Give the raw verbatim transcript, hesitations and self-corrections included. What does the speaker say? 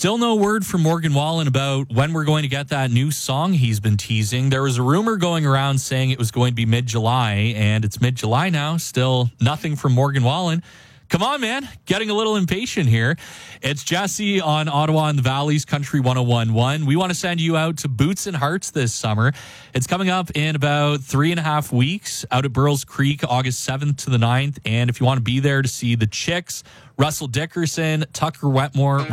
Still no word from Morgan Wallen about when we're going to get that new song he's been teasing. There was a rumor going around saying it was going to be mid-July, and it's mid-July now. Still nothing from Morgan Wallen. Come on, man. Getting a little impatient here. It's Jesse on Ottawa and the Valley's Country one oh one point one. We want to send you out to Boots and Hearts this summer. It's coming up in about three and a half weeks out at Burles Creek, August seventh to the ninth. And if you want to be there to see the Chicks, Russell Dickerson, Tucker Wetmore,